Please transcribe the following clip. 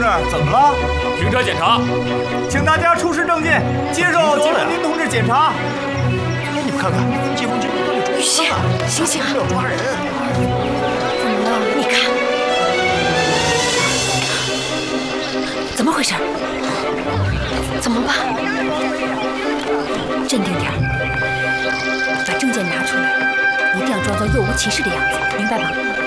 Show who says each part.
Speaker 1: 怎么了？
Speaker 2: 停车检查，
Speaker 1: 请大家出示证件，接受解放军同志检查。
Speaker 3: 你们看看，解放军都有
Speaker 4: 雨欣，醒醒啊！
Speaker 3: 要抓人。
Speaker 4: 怎么了？你看，怎么回事？怎么办？镇定点儿，把证件拿出来，一定要装作若无其事的样子，明白吗？